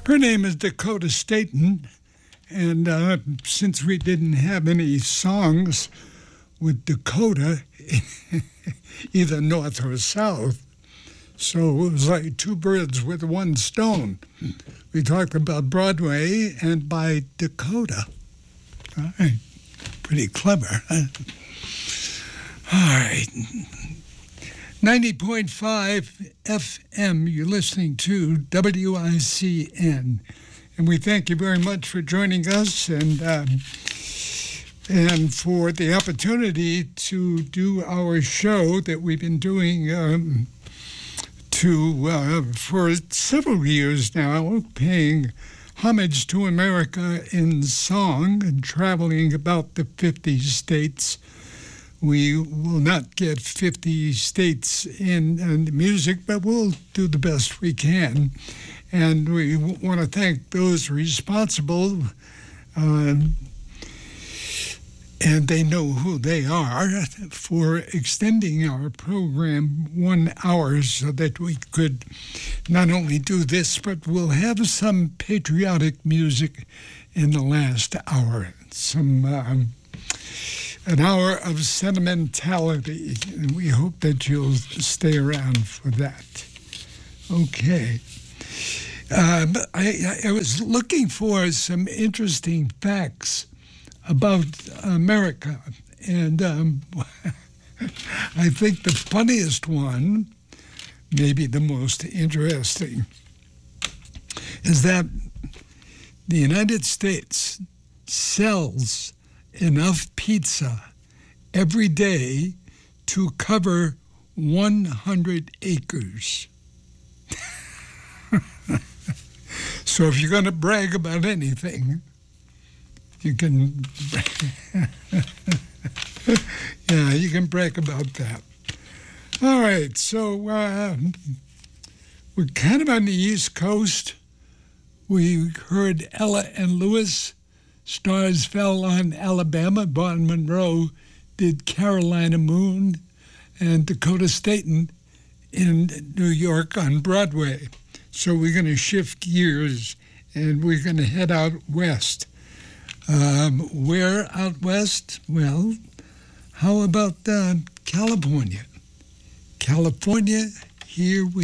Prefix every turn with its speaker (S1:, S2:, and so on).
S1: Her name is Dakota Staton, and since we didn't have any songs with Dakota, either north or south, so it was like two birds with one stone. We talked about Broadway and by Dakota. All right. Pretty clever, huh? All right. 90.5 FM, you're listening to WICN. And we thank you very much for joining us and for the opportunity to do our show that we've been doing for several years now, paying homage to America in song and traveling about the 50 states. We will not get 50 states in music, but we'll do the best we can. And we want to thank those responsible, and they know who they are, for extending our program 1 hour so that we could not only do this, but we'll have some patriotic music in the last hour, an hour of sentimentality, and we hope that you'll stay around for that. Okay. I was looking for some interesting facts about America, and I think the funniest one, maybe the most interesting, is that the United States sells enough pizza every day to cover 100 acres. So if you're going to brag about anything, you can, you can brag about that. All right, so we're kind of on the East Coast. We heard Ella and Lewis. Stars Fell on Alabama. Vaughn Monroe did Carolina Moon, and Dakota Staton in New York on Broadway. So we're going to shift gears, and we're going to head out west. Where out west? Well, how about California? California, here we